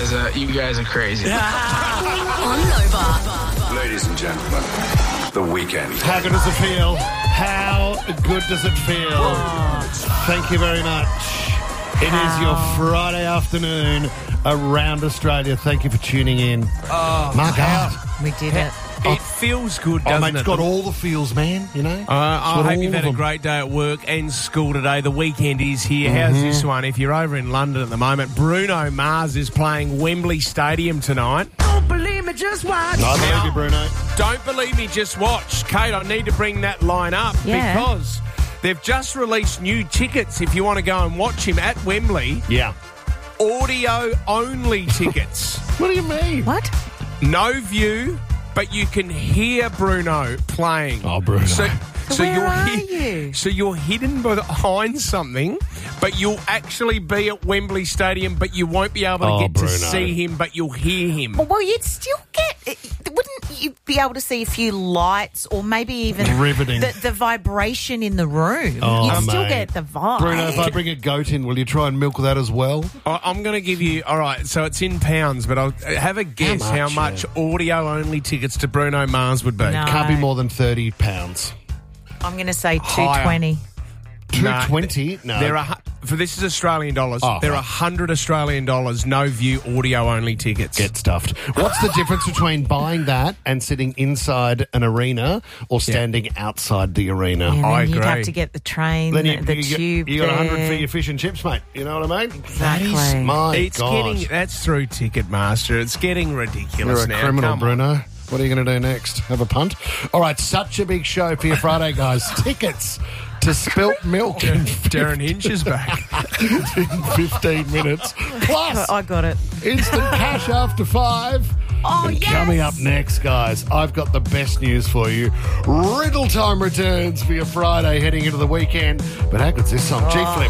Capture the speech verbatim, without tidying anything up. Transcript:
guys are you guys are crazy. On Nova. Ladies and gentlemen, The Weekend. How good does it feel? How good does it feel? Thank you very much. It is your Friday afternoon around Australia. Thank you for tuning in. Oh, My God. We did it. It feels good, Oh, doesn't mate, it? it's got all the feels, man, you know? Uh, I got hope you've all had of a them. great day at work and school today. The weekend is here. How's Mm-hmm. this one? If you're over in London at the moment, Bruno Mars is playing Wembley Stadium tonight. Don't believe me, just watch. I believe you, Bruno. Don't believe me, just watch. Kate, I need to bring that line up Yeah. because they've just released new tickets if you want to go and watch him at Wembley. Yeah. Audio-only tickets. What do you mean? What? No view, but you can hear Bruno playing. Oh, Bruno. So, so Where you're are hid- you? So you're hidden behind something, but you'll actually be at Wembley Stadium, but you won't be able to Oh, get Bruno. to see him, but you'll hear him. Well, you'd still get... Wouldn't you be able to see a few lights or maybe even... Riveting. The, the vibration in the room. Oh, You'd still mate. get the vibe. Bruno, if I bring a goat in, will you try and milk that as well? I- I'm going to give you, all right, so it's in pounds, but I'll have a guess much, how much, yeah? audio-only tickets to Bruno Mars would be. No. Can't be more than thirty pounds. I'm going to say two Higher. twenty. two No, twenty? No. There are hu- for this is Australian dollars. Oh, there are right. one hundred Australian dollars, no view, audio-only tickets. Get stuffed. What's the difference between buying that and sitting inside an arena or standing outside the arena? And then I you'd agree. have to get the train, Then you, the you, tube get, you got one hundred there. for your fish and chips, mate. You know what I mean? Exactly. That is my It's gosh. getting that's through Ticketmaster. It's getting ridiculous You're a now. criminal, Come on. Bruno. What are you going to do next? Have a punt? All right, such a big show for your Friday, guys. Tickets to Spilt Milk in Darren Hinch is back. fifteen minutes. Plus, I got it. instant cash after five. Oh, And yes! coming up next, guys, I've got the best news for you. Riddle Time returns for your Friday heading into the weekend. But how good's this song? G-Flip.